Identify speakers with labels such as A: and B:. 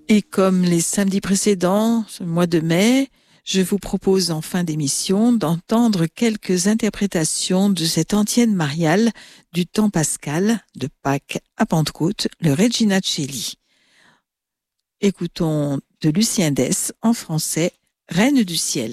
A: Et comme les samedis précédents, ce mois de mai, je vous propose en fin d'émission d'entendre quelques interprétations de cette antienne mariale du temps pascal, de Pâques à Pentecôte, le Regina Coeli. Écoutons de Lucien Dès en français, Reine du ciel.